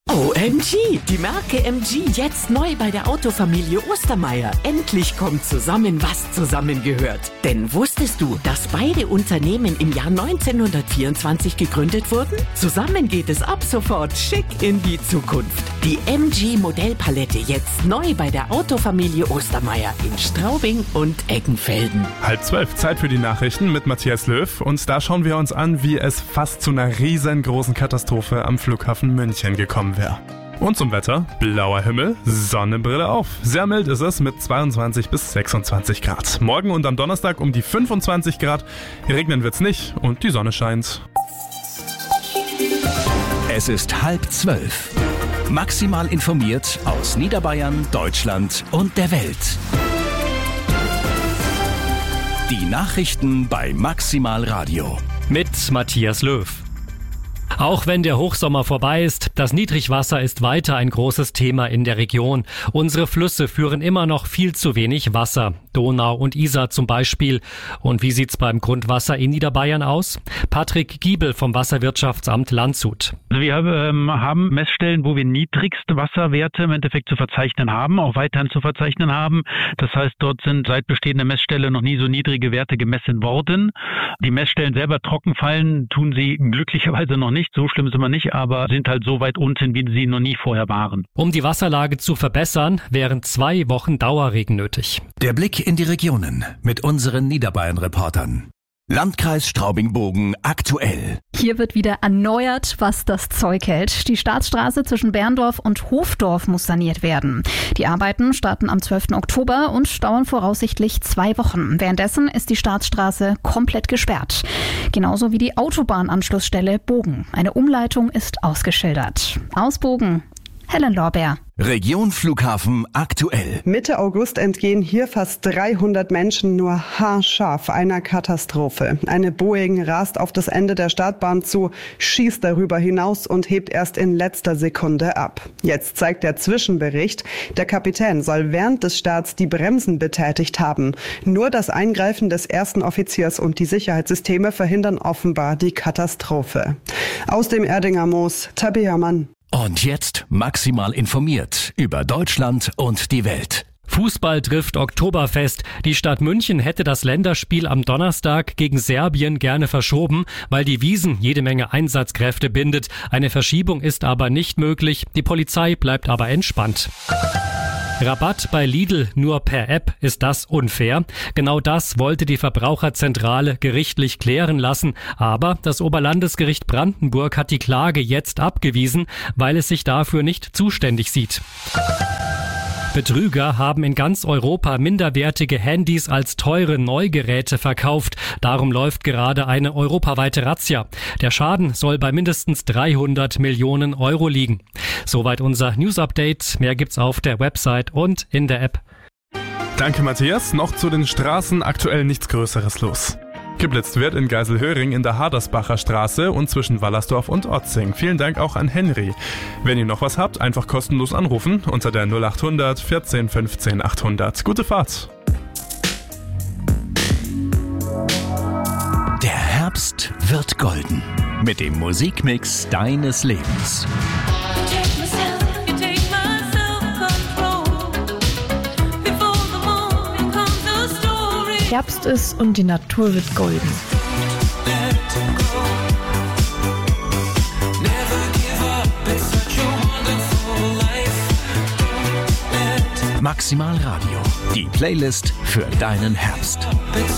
OMG, die Marke MG jetzt neu bei der Autofamilie Ostermeier. Endlich kommt zusammen, was zusammengehört. Denn wusstest du, dass beide Unternehmen im Jahr 1924 gegründet wurden? Zusammen geht es ab sofort schick in die Zukunft. Die MG Modellpalette jetzt neu bei der Autofamilie Ostermeier in Straubing und Eggenfelden. 11:30, Zeit für die Nachrichten mit Matthias Löw. Und da schauen wir uns an, wie es fast zu einer riesengroßen Katastrophe am Flughafen München gekommen wäre. Und zum Wetter: blauer Himmel, Sonnenbrille auf. Sehr mild ist es mit 22 bis 26 Grad. Morgen und am Donnerstag um die 25 Grad. Regnen wird's nicht und die Sonne scheint. Es ist 11:30. Maximal informiert aus Niederbayern, Deutschland und der Welt. Die Nachrichten bei Maximal Radio. Mit Matthias Löw. Auch wenn der Hochsommer vorbei ist, das Niedrigwasser ist weiter ein großes Thema in der Region. Unsere Flüsse führen immer noch viel zu wenig Wasser. Donau und Isar zum Beispiel. Und wie sieht's beim Grundwasser in Niederbayern aus? Patrick Giebel vom Wasserwirtschaftsamt Landshut. Wir haben Messstellen, wo wir niedrigste Wasserwerte im Endeffekt zu verzeichnen haben, auch weiterhin zu verzeichnen haben. Das heißt, dort sind seit bestehender Messstelle noch nie so niedrige Werte gemessen worden. Die Messstellen selber trocken fallen, tun sie glücklicherweise noch nicht. So schlimm sind wir nicht, aber sind halt so weit unten, wie sie noch nie vorher waren. Um die Wasserlage zu verbessern, wären 2 Wochen Dauerregen nötig. Der Blick in die Regionen mit unseren Niederbayern-Reportern. Landkreis Straubing-Bogen aktuell. Hier wird wieder erneuert, was das Zeug hält. Die Staatsstraße zwischen Berndorf und Hofdorf muss saniert werden. Die Arbeiten starten am 12. Oktober und dauern voraussichtlich 2 Wochen. Währenddessen ist die Staatsstraße komplett gesperrt. Genauso wie die Autobahnanschlussstelle Bogen. Eine Umleitung ist ausgeschildert. Aus Bogen, Helen Lorbeer. Region Flughafen aktuell. Mitte August entgehen hier fast 300 Menschen nur haarscharf einer Katastrophe. Eine Boeing rast auf das Ende der Startbahn zu, schießt darüber hinaus und hebt erst in letzter Sekunde ab. Jetzt zeigt der Zwischenbericht, der Kapitän soll während des Starts die Bremsen betätigt haben. Nur das Eingreifen des ersten Offiziers und die Sicherheitssysteme verhindern offenbar die Katastrophe. Aus dem Erdinger Moos, Tabea Mann. Und jetzt maximal informiert über Deutschland und die Welt. Fußball trifft Oktoberfest. Die Stadt München hätte das Länderspiel am Donnerstag gegen Serbien gerne verschoben, weil die Wiesn jede Menge Einsatzkräfte bindet. Eine Verschiebung ist aber nicht möglich. Die Polizei bleibt aber entspannt. Rabatt bei Lidl nur per App, ist das unfair? Genau das wollte die Verbraucherzentrale gerichtlich klären lassen, aber das Oberlandesgericht Brandenburg hat die Klage jetzt abgewiesen, weil es sich dafür nicht zuständig sieht. Betrüger haben in ganz Europa minderwertige Handys als teure Neugeräte verkauft. Darum läuft gerade eine europaweite Razzia. Der Schaden soll bei mindestens 300 Millionen Euro liegen. Soweit unser News-Update. Mehr gibt's auf der Website und in der App. Danke, Matthias. Noch zu den Straßen aktuell nichts Größeres los. Geblitzt wird in Geiselhöring in der Hadersbacher Straße und zwischen Wallersdorf und Otzing. Vielen Dank auch an Henry. Wenn ihr noch was habt, einfach kostenlos anrufen unter der 0800 14 15 800. Gute Fahrt! Der Herbst wird golden mit dem Musikmix deines Lebens. Herbst ist und die Natur wird golden. Maximal Radio, die Playlist für deinen Herbst.